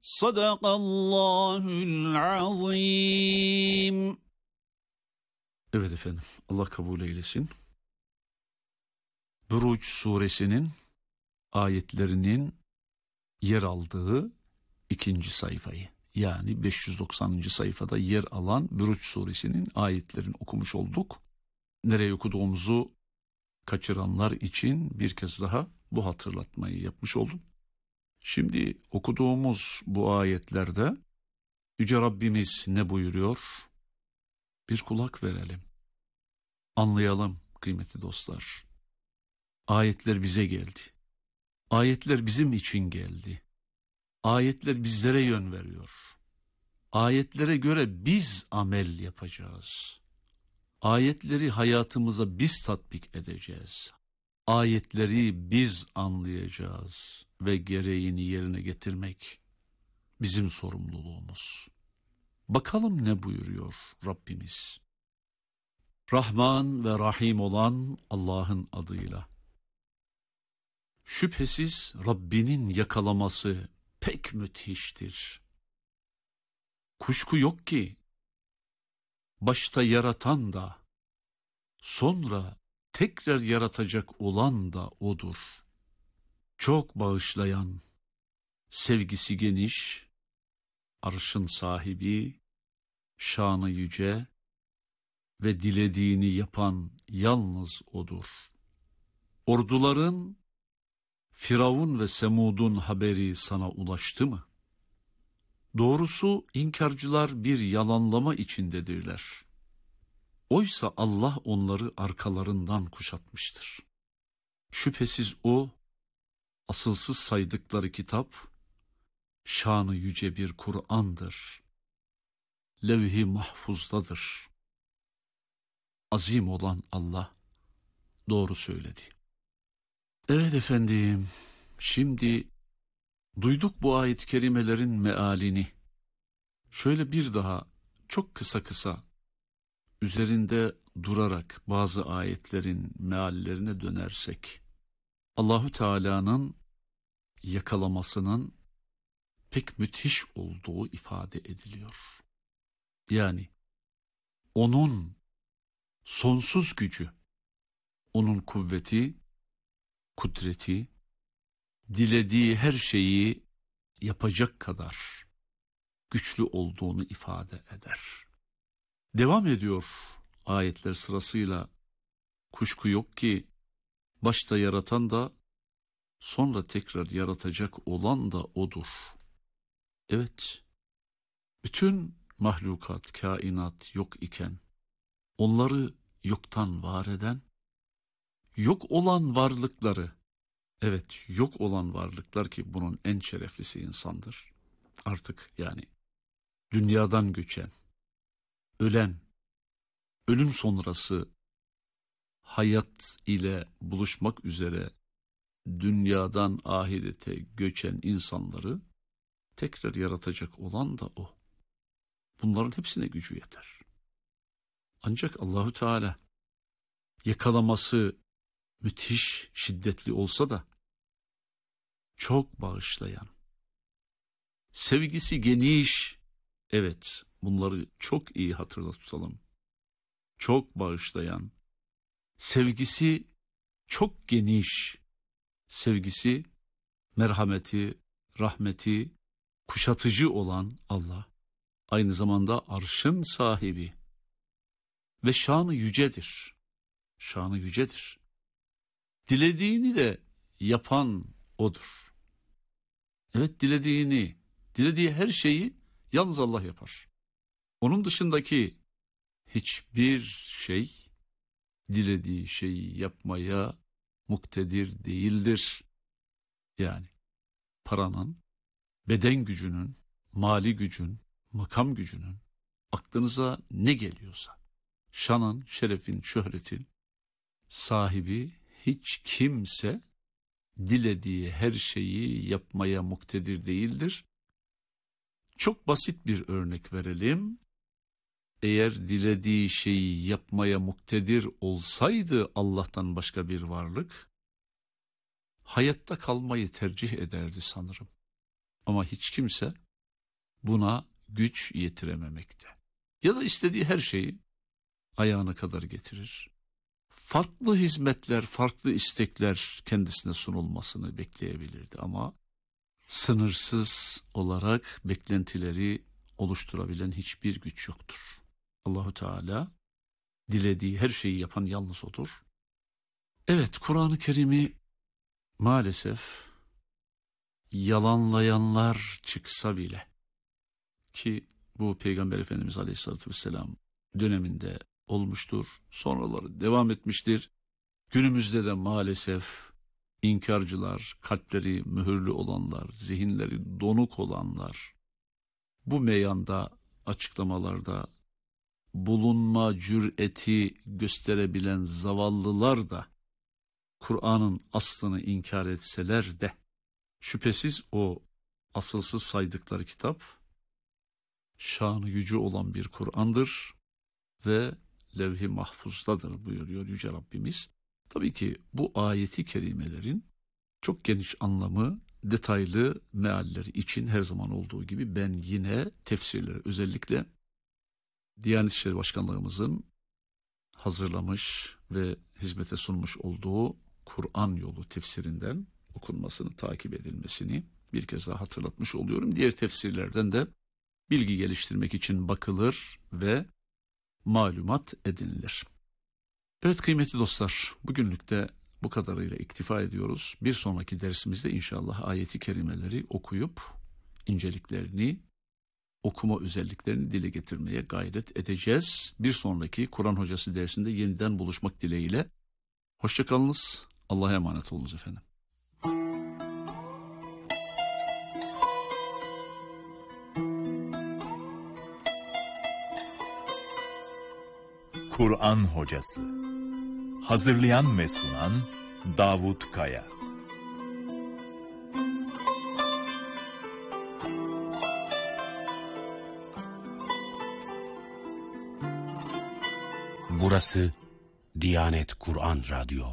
Sadakallahul azim. Evet efendim, Allah kabul eylesin. Buruc suresinin ayetlerinin yer aldığı 2. sayfayı, yani 590. sayfada yer alan Buruc suresinin ayetlerini okumuş olduk. Nereye okuduğumuzu kaçıranlar için bir kez daha bu hatırlatmayı yapmış oldum. Şimdi okuduğumuz bu ayetlerde Yüce Rabbimiz ne buyuruyor? Bir kulak verelim. Anlayalım kıymetli dostlar. Ayetler bize geldi. Ayetler bizim için geldi. Ayetler bizlere yön veriyor. Ayetlere göre biz amel yapacağız. Ayetleri hayatımıza biz tatbik edeceğiz. Ayetleri biz anlayacağız ve gereğini yerine getirmek bizim sorumluluğumuz. Bakalım ne buyuruyor Rabbimiz? Rahman ve Rahim olan Allah'ın adıyla. Şüphesiz Rabbinin yakalaması pek müthiştir. Kuşku yok ki, başta yaratan da, sonra tekrar yaratacak olan da O'dur. Çok bağışlayan, sevgisi geniş, arşın sahibi, şanı yüce ve dilediğini yapan yalnız O'dur. Orduların, Firavun ve Semud'un haberi sana ulaştı mı? Doğrusu inkarcılar bir yalanlama içindedirler. Oysa Allah onları arkalarından kuşatmıştır. Şüphesiz O, asılsız saydıkları kitap, şanı yüce bir Kur'an'dır. Levh-i mahfuzdadır. Azim olan Allah doğru söyledi. Evet efendim, şimdi duyduk bu ayet-i kerimelerin mealini. Şöyle bir daha çok kısa üzerinde durarak bazı ayetlerin meallerine dönersek, Allahü Teala'nın yakalamasının pek müthiş olduğu ifade ediliyor. Yani onun sonsuz gücü, onun kuvveti, kudreti, dilediği her şeyi yapacak kadar güçlü olduğunu ifade eder. Devam ediyor ayetler sırasıyla. Kuşku yok ki başta yaratan da sonra tekrar yaratacak olan da O'dur. Evet, bütün mahlukat, kainat yok iken onları yoktan var eden, yok olan varlıkları, evet yok olan varlıklar ki bunun en şereflisi insandır. Artık yani dünyadan göçen, ölen, ölüm sonrası hayat ile buluşmak üzere dünyadan ahirete göçen insanları tekrar yaratacak olan da O. Bunların hepsine gücü yeter. Ancak Allahü Teala yakalaması müthiş, şiddetli olsa da çok bağışlayan, sevgisi geniş, evet bunları çok iyi hatırla tutalım. Çok bağışlayan, sevgisi çok geniş, sevgisi, merhameti, rahmeti kuşatıcı olan Allah, aynı zamanda arşın sahibi ve şanı yücedir. Şanı yücedir. Dilediğini de yapan O'dur. Evet, dilediği her şeyi yalnız Allah yapar. Onun dışındaki hiçbir şey dilediği şeyi yapmaya muktedir değildir. Yani paranın, beden gücünün, mali gücün, makam gücünün, aklınıza ne geliyorsa, şanın, şerefin, şöhretin sahibi hiç kimse dilediği her şeyi yapmaya muktedir değildir. Çok basit bir örnek verelim. Eğer dilediği şeyi yapmaya muktedir olsaydı Allah'tan başka bir varlık, hayatta kalmayı tercih ederdi sanırım. Ama hiç kimse buna güç yetirememekte. Ya da istediği her şeyi ayağına kadar getirir. Farklı hizmetler, farklı istekler kendisine sunulmasını bekleyebilirdi ama sınırsız olarak beklentileri oluşturabilen hiçbir güç yoktur. Allahu Teala dilediği her şeyi yapan yalnız odur. Evet, Kur'an-ı Kerim'i maalesef yalanlayanlar çıksa bile, ki bu Peygamber Efendimiz Aleyhisselatü Vesselam döneminde olmuştur, sonraları devam etmiştir. Günümüzde de maalesef inkarcılar, kalpleri mühürlü olanlar, zihinleri donuk olanlar, bu meyanda açıklamalarda bulunma cüreti gösterebilen zavallılar da Kur'an'ın aslını inkar etseler de şüphesiz o asılsız saydıkları kitap şanı yüce olan bir Kur'an'dır ve levh-i mahfuzdadır buyuruyor Yüce Rabbimiz. Tabii ki bu ayeti kerimelerin çok geniş anlamı, detaylı mealleri için her zaman olduğu gibi ben yine tefsirleri, özellikle Diyanet İşleri Başkanlığımızın hazırlamış ve hizmete sunmuş olduğu Kur'an Yolu tefsirinden okunmasını, takip edilmesini bir kez daha hatırlatmış oluyorum. Diğer tefsirlerden de bilgi geliştirmek için bakılır ve malumat edinilir. Evet kıymetli dostlar, bugünlük de bu kadarıyla iktifa ediyoruz. Bir sonraki dersimizde inşallah ayeti kerimeleri okuyup inceliklerini, okuma özelliklerini dile getirmeye gayret edeceğiz. Bir sonraki Kur'an Hocası dersinde yeniden buluşmak dileğiyle. Hoşçakalınız, Allah'a emanet olunuz efendim. Kur'an Hocası. Hazırlayan ve sunan Davut Kaya. Burası Diyanet Kur'an Radyo.